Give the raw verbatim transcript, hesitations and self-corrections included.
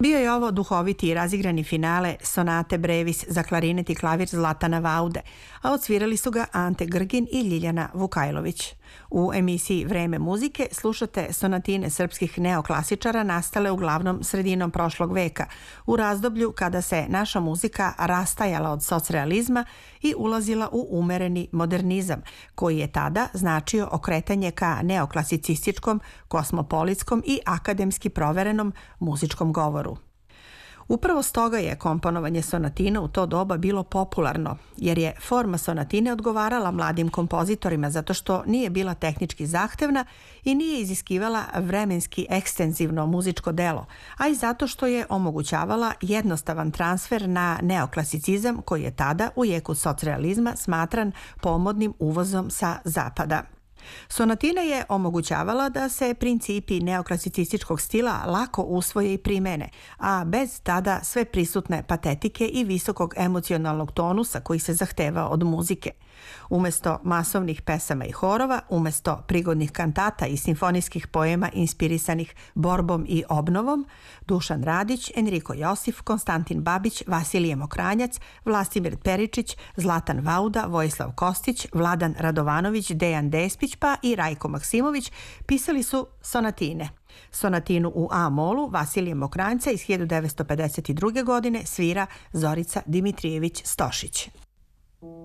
Bio je ovo duhoviti i razigrani finale sonate Brevis za klarinet i klavir Zlatana Vaude, a odsvirali su ga Ante Grgin i Ljiljana Vukajlović. U emisiji Vreme muzike slušate sonatine srpskih neoklasičara nastale uglavnom sredinom prošlog veka, u razdoblju kada se naša muzika rastajala od socrealizma i ulazila u umereni modernizam, koji je tada značio okretanje ka neoklasicističkom, kosmopolitskom i akademski proverenom muzičkom govoru. Upravo stoga je komponovanje sonatina u to doba bilo popularno, jer je forma sonatine odgovarala mladim kompozitorima zato što nije bila tehnički zahtevna i nije iziskivala vremenski ekstenzivno muzičko delo, a i zato što je omogućavala jednostavan transfer na neoklasicizam koji je tada u jeku socrealizma smatran pomodnim uvozom sa zapada. Sonatina je omogućavala da se principi neoklasicističkog stila lako usvoje i primene, a bez tada sve prisutne patetike i visokog emocionalnog tonusa koji se zahtevao od muzike. Umesto masovnih pesama i horova, umesto prigodnih kantata i simfonijskih poema inspirisanih borbom i obnovom, Dušan Radić, Enriko Josif, Konstantin Babić, Vasilije Mokranjac, Vlastimir Peričić, Zlatan Vauda, Vojislav Kostić, Vladan Radovanović, Dejan Despić pa i Rajko Maksimović pisali su sonatine. Sonatinu u A-molu Vasilije Mokranjca iz hiljadu devetsto pedeset druge. godine svira Zorica Dimitrijević Stošić.